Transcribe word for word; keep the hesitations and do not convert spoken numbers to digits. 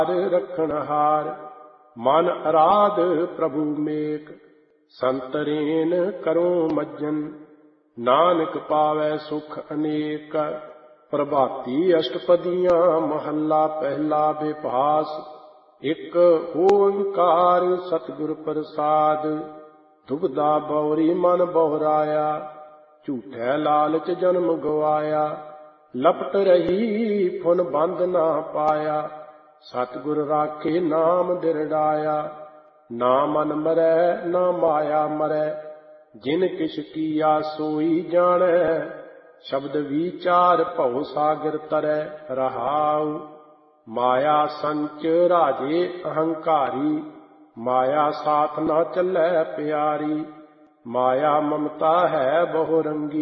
रखणहार मन अराध प्रभु मेक संतरेन करो मज्जन नानक पावै सुख अनेक। प्रभाती अष्टपदियां महला पहला विभास एक ओंकार सतगुर प्रसाद। दुबदा बौरी मन बहुराया झूठे लालच जन्म गवाया लपट रही फुन बंद ना पाया। सतगुर राखे नाम दिरड़ाया ना मन मरै ना माया मरै जिन किछ किया सोई जानै। शब्द विचार भव सागर तरै रहाउ माया संच राजे अहंकारी माया साथ ना चलै प्यारी। माया ममता है बहु रंगी